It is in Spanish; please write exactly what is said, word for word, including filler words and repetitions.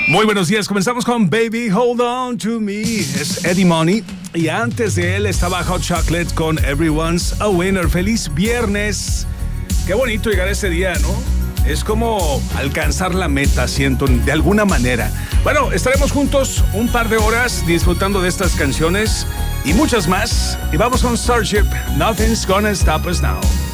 Muy buenos días, comenzamos con Baby Hold On To Me, es Eddie Money, y antes de él estaba Hot Chocolate con Everyone's a Winner. Feliz viernes, qué bonito llegar a ese día, ¿no? Es como alcanzar la meta, siento, de alguna manera. Bueno, estaremos juntos un par de horas disfrutando de estas canciones y muchas más, y vamos con Starship, Nothing's Gonna Stop Us Now.